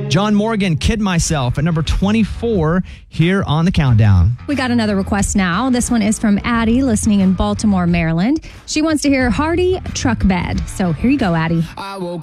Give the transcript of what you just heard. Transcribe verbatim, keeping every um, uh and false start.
John Morgan, Kid Myself, at number twenty-four here on the countdown. We got another request now. This one is from Addie, listening in Baltimore, Maryland. She wants to hear Hardy Truck Bed. So here you go, Addie. I woke